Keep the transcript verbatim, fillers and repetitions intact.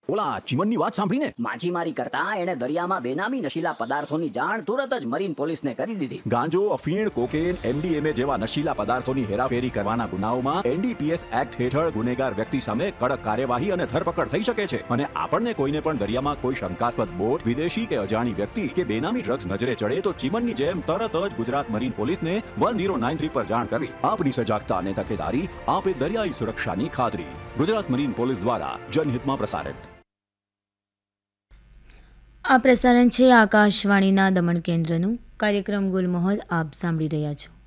ઓલા ચીમનની વાત સાંભળીને માછીમારી કરતા એણે દરિયામાં બેનામી નશીલા પદાર્થોની જાણ તુરત જ મરીન પોલીસને કરી દીધી. ગાંજો, અફીણ, કોકેન, એમડીએમએ જેવા નશીલા પદાર્થોની હેરાફેરી કરવાના ગુનાઓમાં એનડીપીએસ એક્ટ હેઠળ ગુનેગાર વ્યક્તિ સામે કડક કાર્યવાહી અને ધરપકડ થઈ શકે છે. અને આપણને કોઈને પણ દરિયામાં કોઈ શંકાસ્પદ બોટ, વિદેશી કે અજાણી વ્યક્તિ કે બેનામી ડ્રગ્સ નજરે ચડે તો ચીમનની જેમ તરત જ ગુજરાત મરીન પોલીસને વન ઝીરો નાઇન થ્રી પર જાણ કરવી. આપની સજાગતા અને તકેદારી આપે દરિયાઈ સુરક્ષાની ખાતરી. ગુજરાત મરીન પોલીસ દ્વારા જનહિતમાં પ્રસારિત. આ પ્રસારણ છે આકાશવાણીના દમણ કેન્દ્રનું. કાર્યક્રમ ગુલમોહર આપ સાંભળી રહ્યા છો.